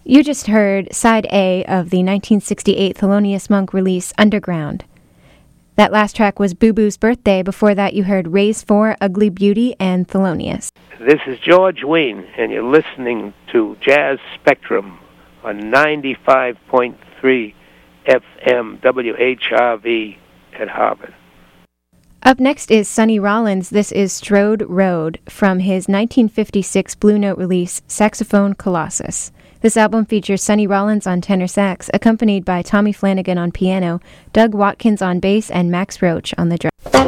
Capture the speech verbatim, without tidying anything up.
You just heard side A of the nineteen sixty-eight Thelonious Monk release Underground. That last track was Boo Boo's Birthday. Before that, you heard Raise four, Ugly Beauty, and Thelonious. This is George Wein, and you're listening to Jazz Spectrum on ninety-five point three F M W H R V at Harvard. Up next is Sonny Rollins. This is Strode Road from his nineteen fifty-six Blue Note release, Saxophone Colossus. This album features Sonny Rollins on tenor sax, accompanied by Tommy Flanagan on piano, Doug Watkins on bass, and Max Roach on the drums.